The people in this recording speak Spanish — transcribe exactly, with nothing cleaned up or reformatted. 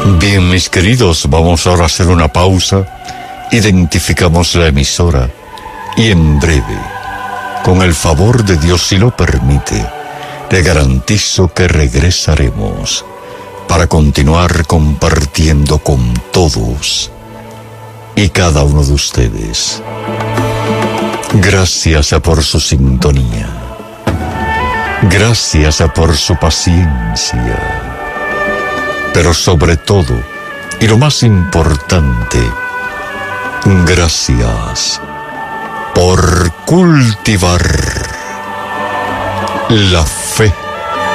Bien, mis queridos, vamos ahora a hacer una pausa. Identificamos la emisora y en breve, con el favor de Dios, si lo permite, le garantizo que regresaremos para continuar compartiendo con todos y cada uno de ustedes. Gracias por su sintonía. Gracias por su paciencia. Pero sobre todo, y lo más importante, gracias por cultivar la fe.